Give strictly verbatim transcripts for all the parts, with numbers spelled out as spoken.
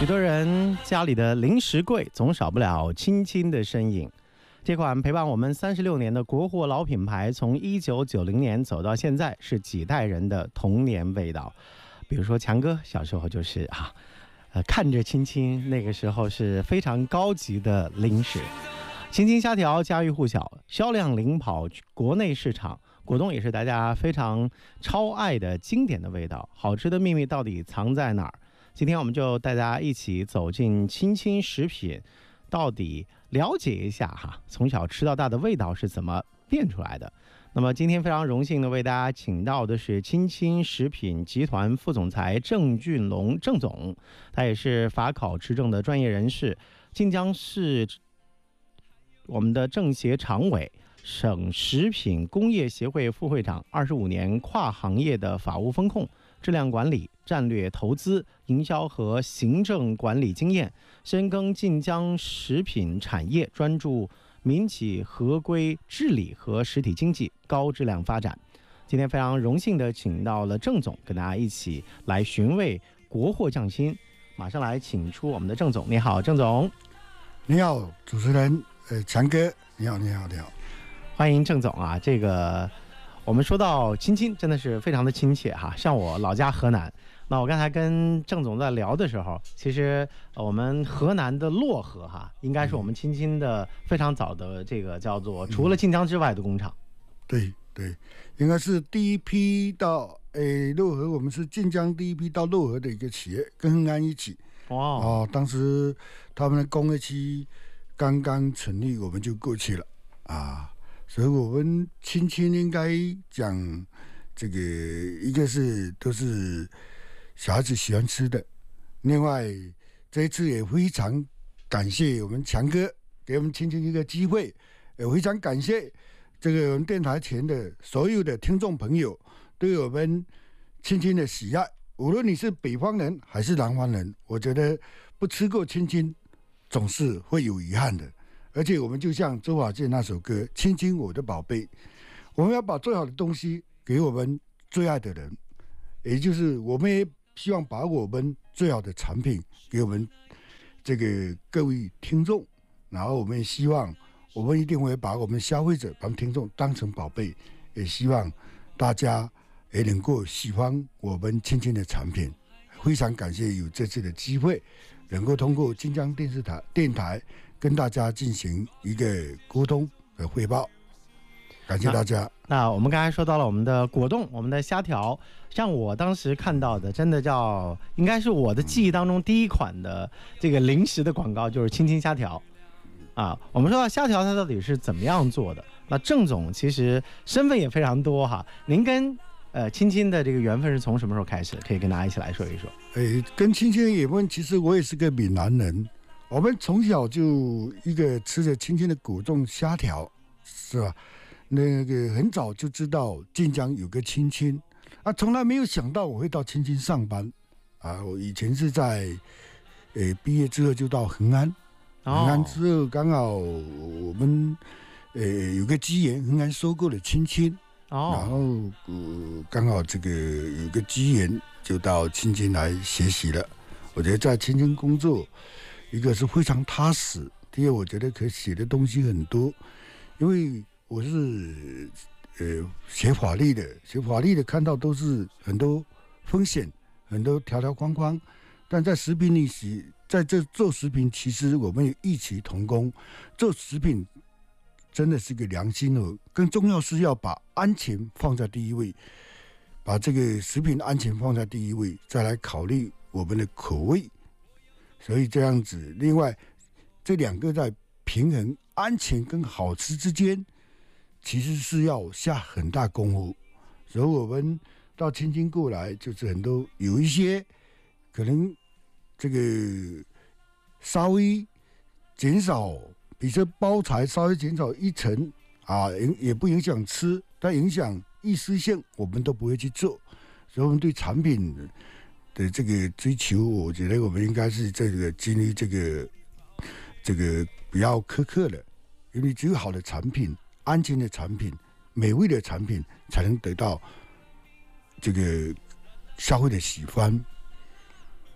许多人家里的零食柜总少不了亲亲的身影。这款陪伴我们三十六年的国货老品牌，从一九九零年走到现在，是几代人的童年味道。比如说强哥小时候就是啊，呃，看着亲亲，那个时候是非常高级的零食。亲亲虾条家喻户晓，销量领跑国内市场。果冻也是大家非常超爱的经典的味道。好吃的秘密到底藏在哪儿？今天我们就带大家一起走进亲亲食品，到底了解一下哈，从小吃到大的味道是怎么变出来的。那么今天非常荣幸的为大家请到的是亲亲食品集团副总裁郑俊龙郑总，他也是法考持证的专业人士，晋江市我们的政协常委，省食品工业协会副会长，二十五年跨行业的法务风控、质量管理、战略投资、营销和行政管理经验，深耕晋江食品产业，专注民企合规治理和实体经济高质量发展。今天非常荣幸的请到了郑总，跟大家一起来寻味国货匠心。马上来请出我们的郑总。你好，郑总。 你好，主持人，呃，强哥，你好，你好，你好。 欢迎郑总啊！这个我们说到亲亲，真的是非常的亲切哈。像我老家河南，那我刚才跟郑总在聊的时候，其实我们河南的漯河哈，应该是我们亲亲的非常早的这个叫做除了晋江之外的工厂。 嗯、对对，应该是第一批到诶漯河，我们是晋江第一批到漯河的一个企业，跟恒安一起。哦哦，当时他们的工业区刚刚成立，我们就过去了啊。所以我们亲亲应该讲，这个一个是都是小孩子喜欢吃的，另外这一次也非常感谢我们强哥给我们亲亲一个机会，也非常感谢这个我们电台前的所有的听众朋友对我们亲亲的喜爱，无论你是北方人还是南方人，我觉得不吃过亲亲总是会有遗憾的。而且我们就像周华健那首歌《亲亲我的宝贝》，我们要把最好的东西给我们最爱的人，也就是我们也希望把我们最好的产品给我们这个各位听众，然后我们也希望我们一定会把我们消费者、把我们听众当成宝贝，也希望大家也能够喜欢我们亲亲的产品。非常感谢有这次的机会，能够通过晋江电视台电台跟大家进行一个沟通和汇报，感谢大家。 那, 那我们刚才说到了我们的果冻，我们的虾条，像我当时看到的，真的叫应该是我的记忆当中第一款的这个零食的广告，就是亲亲虾条啊。我们说到虾条，它到底是怎么样做的？那郑总其实身份也非常多哈，您跟呃亲亲的这个缘分是从什么时候开始？可以跟大家一起来说一说。 哎，跟亲亲的缘分，其实我也是个闽南人。我们从小就一个吃着亲亲的果冻虾条，是吧？那个很早就知道晋江有个亲亲啊，从来没有想到我会到亲亲上班啊。我以前是在呃毕业之后就到恒安，恒安之后刚好我们呃有个机缘，恒安收购了亲亲，哦、然后呃刚好这个有个机缘就到亲亲来学习了。我觉得在亲亲工作，一个是非常踏实，第二我觉得可以写的东西很多，因为我是呃学法律的，学法律的看到都是很多风险，很多条条框框，但在食品里是在这做食品，其实我们也异曲同工，做食品真的是个良心哦，更重要是要把安全放在第一位，把这个食品安全放在第一位，再来考虑我们的口味。所以这样子，另外这两个在平衡安全跟好吃之间，其实是要下很大功夫。所以我们到亲亲过来，就是很多有一些可能这个稍微减少，比如说包材稍微减少一层啊，也不影响吃，但影响易碎性，我们都不会去做。所以我们对产品的这个追求，我觉得我们应该是这个经历这个这个比较苛刻的，因为只有好的产品、安全的产品、美味的产品，才能得到这个消费的喜欢。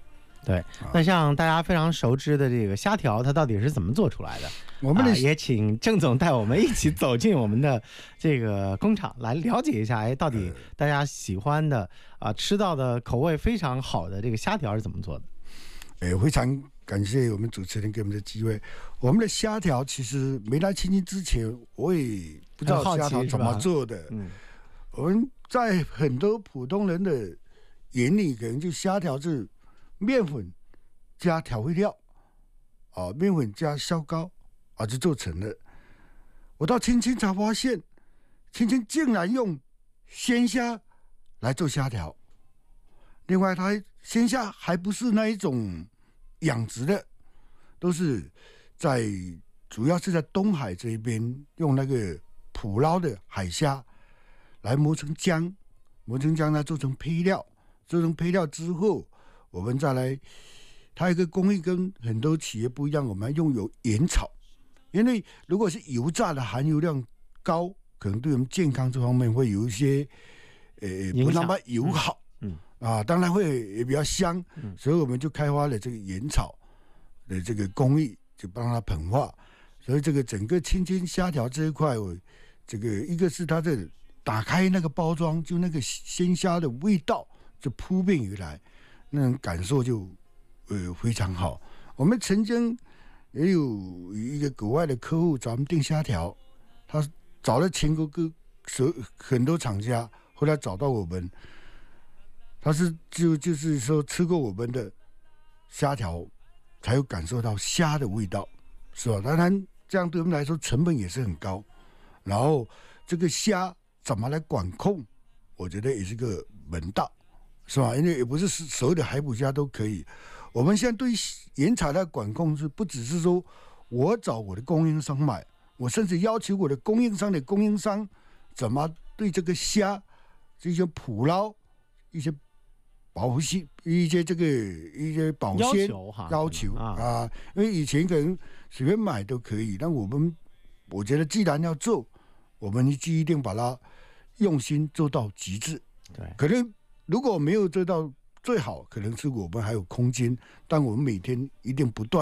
对，那像大家非常熟知的这个虾条，它到底是怎么做出来的？ 我们的、 啊、也请郑总带我们一起走进我们的这个工厂，来了解一下，哎，到底大家喜欢的啊、吃到的口味非常好的这个虾条是怎么做的？ 哎，非常感谢我们主持人给我们的机会。我们的虾条其实没来清清之前，我也不知道虾条怎么做的。嗯，我们在很多普通人的眼里，可能就虾条是面粉加调味料，啊，面粉加烧膏啊，就做成了。我到青青才发现，青青竟然用鲜虾来做虾条。另外，它鲜虾还不是那一种养殖的，都是在主要是在东海这一边用那个捕捞的海虾来磨成浆，磨成浆呢做成配料，做成配料之后，我们再来，它有一个工艺跟很多企业不一样，我们用有盐炒，因为如果是油炸的含油量高，可能对我们健康这方面会有一些呃不那么友好。嗯嗯啊，当然会也比较香，嗯、所以我们就开发了这个盐炒的这个工艺，就帮它膨化。所以这个整个青青虾条这一块，我这个一个是它的打开那个包装，就那个鲜虾的味道就扑面而来，那种感受就呃非常好。我们曾经也有一个国外的客户找我们订虾条，他找了全国各很多厂家，后来找到我们。他是就就是说吃过我们的虾条，才有感受到虾的味道，是吧？当然这样对我们来说成本也是很高，然后这个虾怎么来管控，我觉得也是个门道，是吧？因为也不是所有的海捕虾都可以。我们现在对盐炒的管控是不只是说我找我的供应商买，我甚至要求我的供应商的供应商怎么对这个虾这些捕捞一些保护性一些这个一些保鲜要求哈要求啊, 啊，因为以前可能随便买都可以，但我们我觉得既然要做，我们就一定把它用心做到极致。 对， 可能如果没有做到最好，可能是我们还有空间，但我们每天一定不断。